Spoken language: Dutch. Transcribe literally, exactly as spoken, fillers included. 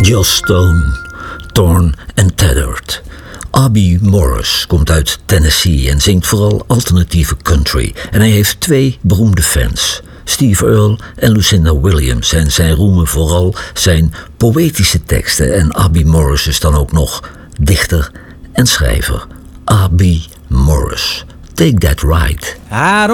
Joss Stone, Torn and Tethered. Abby Morris komt uit Tennessee en zingt vooral alternatieve country. En hij heeft twee beroemde fans, Steve Earle en Lucinda Williams. En zij roemen vooral zijn poëtische teksten. En Abby Morris is dan ook nog dichter en schrijver. Abby Morris, Take That Ride.